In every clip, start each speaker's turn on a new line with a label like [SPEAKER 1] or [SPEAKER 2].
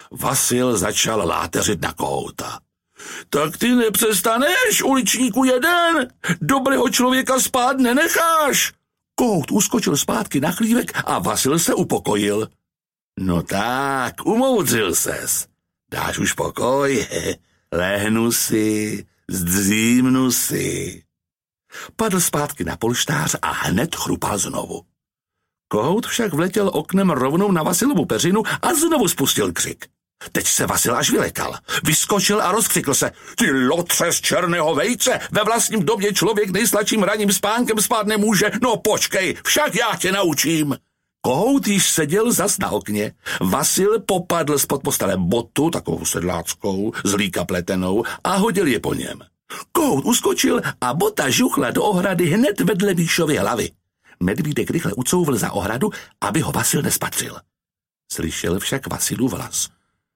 [SPEAKER 1] Vasil začal láteřit na kohouta. Tak ty nepřestaneš, uličníku jeden, dobrého člověka spát nenecháš. Kohout uskočil zpátky na chlívek a Vasil se upokojil. No tak, umoudřil ses. Dáš už pokoj? Lehnu si, zdřímnu si. Padl zpátky na polštář a hned chrupal znovu. Kohout však vletěl oknem rovnou na Vasilovu peřinu a znovu spustil křik. Teď se Vasil až vylekal. Vyskočil a rozkřikl se. Ty lotře z černého vejce, ve vlastním domě člověk nejsladším ranním spánkem spát nemůže. No počkej, však já tě naučím. Kohout již seděl zas na okně. Vasil popadl spod postele botu, takovou sedláckou, z líka pletenou, a hodil je po něm. Kohout uskočil a bota žuchla do ohrady hned vedle Míšovy hlavy. Medvídek rychle ucouvl za ohradu, aby ho Vasil nespatřil. Slyšel však Vasilův hlas.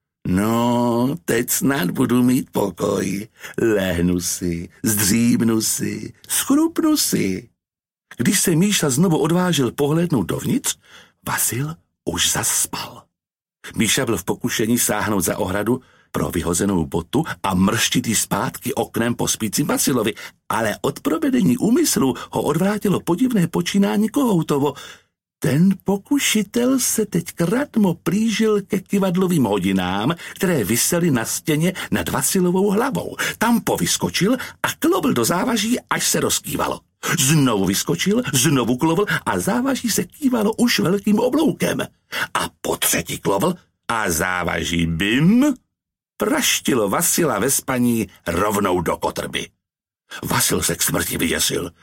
[SPEAKER 1] No, teď snad budu mít pokoj. Lehnu si, zdřímnu si, schrupnu si. Když se Míša znovu odvážil pohlédnout dovnitř, Vasil už zas spal. Míša byl v pokušení sáhnout za ohradu pro vyhozenou botu a mrštit jí zpátky oknem po spícím Vasilovi, ale od provedení úmyslu ho odvrátilo podivné počínání Kohoutovo. Ten pokušitel se teď kratmo plížil ke kyvadlovým hodinám, které visely na stěně nad Vasilovou hlavou. Tam povyskočil a klovl do závaží, až se rozkývalo. Znovu vyskočil, znovu klovl a závaží se kývalo už velkým obloukem. A po třetí klovl a závaží bim praštilo Vasila ve spaní rovnou do kotrby. Vasil se k smrti vyděsil.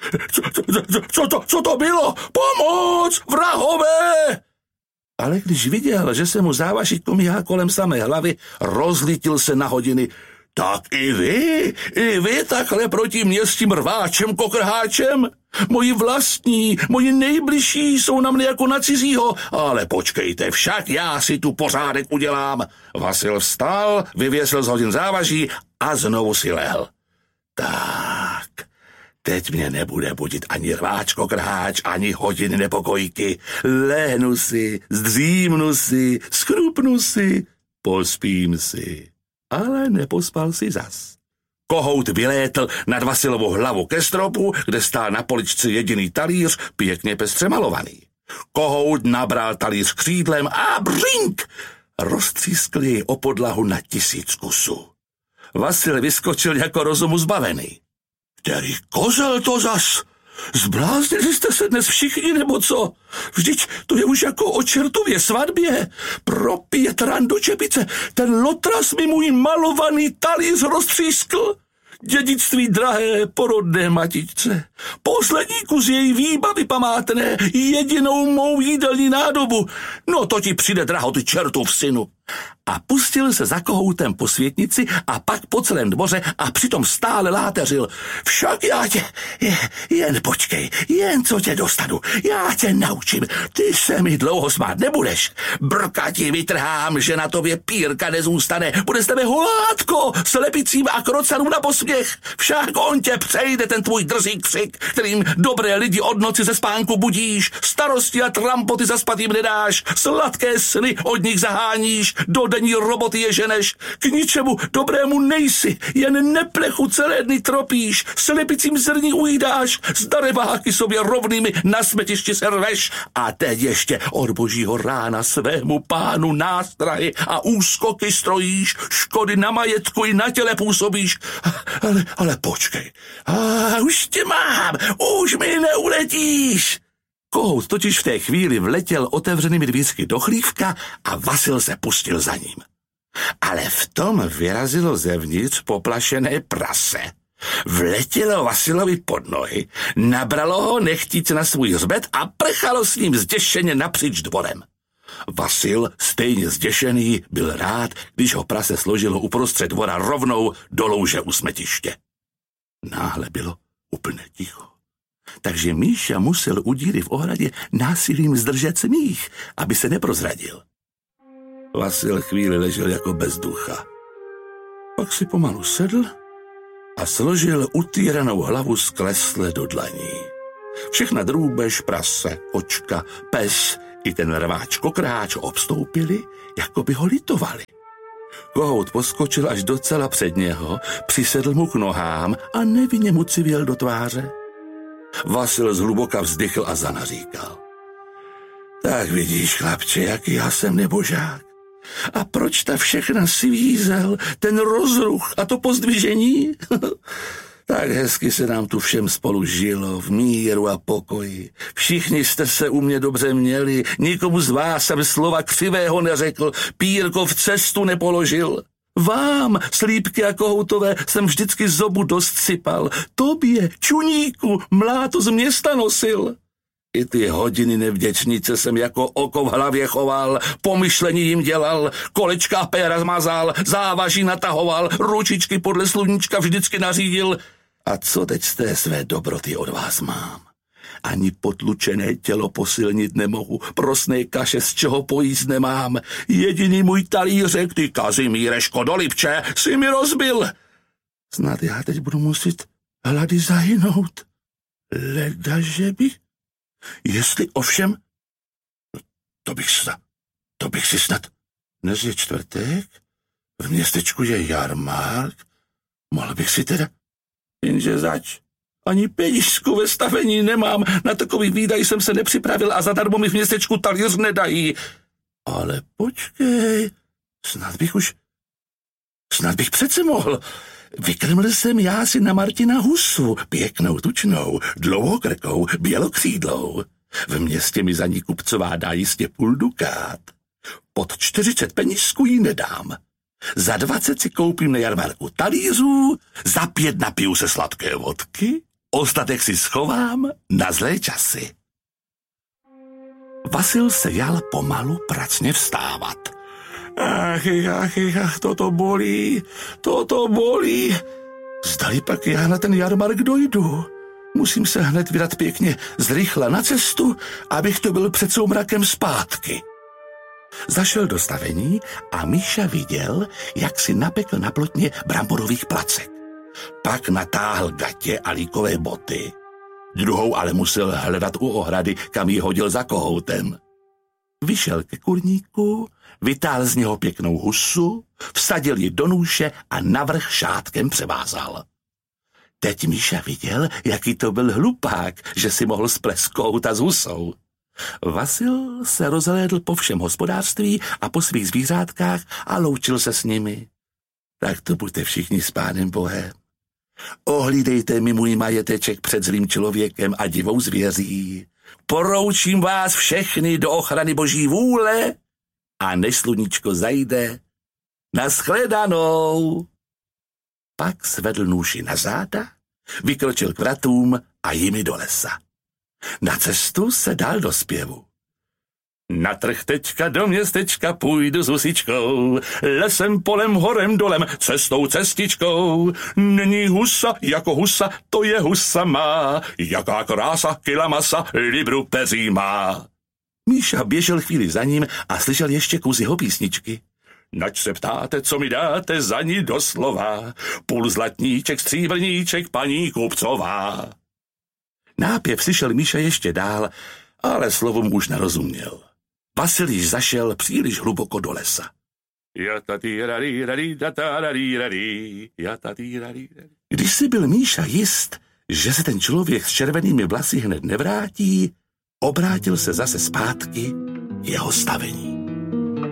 [SPEAKER 1] Co to bylo? Pomoc! Vrahové! Ale když viděl, že se mu závaží komíhá kolem samé hlavy, rozlítil se na hodiny. Tak i vy takhle proti mě s tím rváčem kokrháčem? Moji vlastní, moji nejbližší jsou na mne jako na cizího, ale počkejte, však já si tu pořádek udělám. Vasil vstal, vyvěsil z hodin závaží a znovu si lehl. Tak, teď mě nebude budit ani rváč kokrháč, ani hodiny nepokojky. Lehnu si, zdřímnu si, schrupnu si, pospím si. Ale nepospal si zas. Kohout vylétl nad Vasilovu hlavu ke stropu, kde stál na poličce jediný talíř, pěkně pestře malovaný. Kohout nabral talíř křídlem a brink! Roztřískl jej o podlahu na 1000 kusů. Vasil vyskočil jako rozumu zbavený. Který kozel to zas? Zbláznili jste se dnes všichni, nebo co? Vždyť to je už jako o čertově svatbě. Propět ran do čepice, ten lotras mi můj malovaný talíř roztřískl. Dědictví drahé porodné matičce. Poslední kus její výbavy památné, jedinou mou jídelní nádobu. No to ti přijde draho, ty čertův synu. A pustil se za Kohoutem po světnici a pak po celém dvoře a přitom stále láteřil. Však já tě, jen počkej, jen co tě dostanu, já tě naučím, ty se mi dlouho smát nebudeš. Brka ti vytrhám, že na tobě pírka nezůstane, bude z tebe holátko, slepicím a krocanům na posměch. Však on tě přejde, ten tvůj drzý křik, kterým dobré lidi od noci ze spánku budíš, starosti a trampoty zaspat jim nedáš, sladké sny od nich zaháníš, do denní roboty je ženeš, k ničemu dobrému nejsi, jen neplechu celé dny tropíš, slepicím zrní ujídáš, z darebáky sobě rovnými na smetišti se rveš a teď ještě od božího rána svému pánu nástrahy a úskoky strojíš, škody na majetku i na těle působíš. Ale počkej, už tě mám, už mi neuletíš. Kohout totiž v té chvíli vletěl otevřenými dvířky do chlívka a Vasil se pustil za ním. Ale v tom vyrazilo zevnitř poplašené prase. Vletělo Vasilovi pod nohy, nabralo ho nechtíc na svůj hřbet a prchalo s ním zděšeně napříč dvorem. Vasil, stejně zděšený, byl rád, když ho prase složilo uprostřed dvora rovnou do louže u smetiště. Náhle bylo úplně ticho. Takže Míša musel u díry v ohradě násilím zdržet smích, aby se neprozradil. Vasil chvíli ležel jako bez ducha. Pak si pomalu sedl a složil utýranou hlavu sklesle do dlaní. Všechna drůbež, prase, kočka, pes i ten rváč kokrháč obstoupili, jako by ho litovali. Kohout poskočil až docela před něho, přisedl mu k nohám a nevinně mu civěl do tváře. Vasil zhluboka vzdychl a zanaříkal. Tak vidíš, chlapče, jaký já jsem nebožák. A proč ta všechna svízel, ten rozruch a to pozdvižení? Tak hezky se nám tu všem spolu žilo, v míru a pokoji. Všichni jste se u mě dobře měli, nikomu z vás jsem slova křivého neřekl, pírko v cestu nepoložil. Vám, slípky a kohoutové, jsem vždycky zobu dost sypal. Tobě, čuníku, mláto z města nosil. I ty hodiny nevděčnice jsem jako oko v hlavě choval, pomyšlení jim dělal, kolečka péra zmazal, závaží natahoval, ručičky podle sluníčka vždycky nařídil. A co teď z té své dobroty od vás mám? Ani potlučené tělo posilnit nemohu, prosné kaše z čeho pojíst nemám. Jediný můj talířek, ty Kazimíre škodolipče, si mi rozbil. Snad já teď budu muset hlady zahynout. Ledaže bych... Jestli ovšem... To bych si snad... Dnes je čtvrtek, v městečku je jarmark, mohl bych si teda... Jenže zač, ani penížku ve stavení nemám, na takový výdaj jsem se nepřipravil a zadarmo mi v městečku talíř nedají. Ale počkej, snad bych přece mohl. Vykrml jsem já si na Martina husu, pěknou, tučnou, dlouhokrkou, bělokřídlou. V městě mi za ní kupcová dá jistě 0,5 dukát. Pod 40 penížků jí nedám. Za 20 si koupím na jarmarku talířů, za 5 napiju se sladké vodky, ostatek si schovám na zlé časy. Vasil se jal pomalu pracně vstávat. Ach, toto bolí. Zdali pak já na ten jarmark dojdu. Musím se hned vydat pěkně zrychla na cestu, abych to byl před soumrakem zpátky. Zašel do stavení a Míša viděl, jak si napekl na plotně bramborových placek. Pak natáhl gatě a líkové boty. Druhou ale musel hledat u ohrady, kam ji hodil za kohoutem. Vyšel ke kurníku, vytáhl z něho pěknou husu, vsadil ji do nůše a navrch šátkem převázal. Teď Míša viděl, jaký to byl hlupák, že si mohl splést kohouta s husou. Vasil se rozhlédl po všem hospodářství a po svých zvířátkách a loučil se s nimi. Tak to buďte všichni s Pánem Bohem. Ohlídejte mi můj majeteček před zlým člověkem a divou zvěří. Poroučím vás všechny do ochrany Boží vůle a než sluníčko zajde, nashledanou. Pak svedl nůši na záda, vykročil k vratům a jimi do lesa. Na cestu se dal do zpěvu. Na trh teďka do městečka půjdu s husičkou, lesem, polem, horem, dolem, cestou, cestičkou. Není husa jako husa, to je husa má, jaká krása, kila masa, libru peří má. Míša běžel chvíli za ním a slyšel ještě kus jeho písničky. Nač se ptáte, co mi dáte za ní doslova, 0,5 zlatníček, stříbrníček, paní kupcová. Nápěv slyšel Míša ještě dál, ale slovům už nerozuměl. Vasil již zašel příliš hluboko do lesa. Když si byl Míša jist, že se ten člověk s červenými vlasy hned nevrátí, obrátil se zase zpátky jeho stavení.